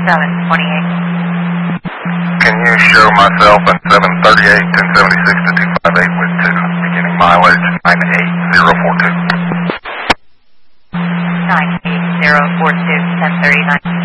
Can you show myself at 738, 1076 to 258 with 2, beginning mileage 98042. 98042, 1039.